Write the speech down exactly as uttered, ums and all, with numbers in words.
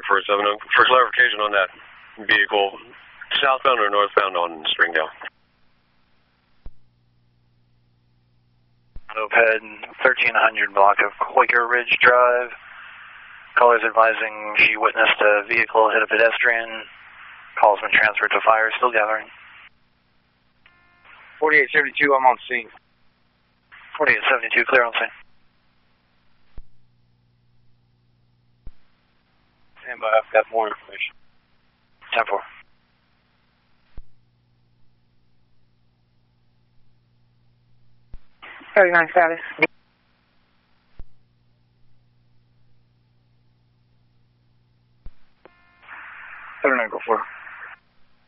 for seven oh. For clarification on that vehicle, southbound or northbound on Springdale? Moped thirteen hundred block of Quaker Ridge Drive. Callers advising she witnessed a vehicle hit a pedestrian. Call's been transferred to fire, still gathering. forty-eight seventy-two, I'm on scene. forty-eight seventy-two, clear on scene. Stand by, I've got more information. ten four. thirty-nine status.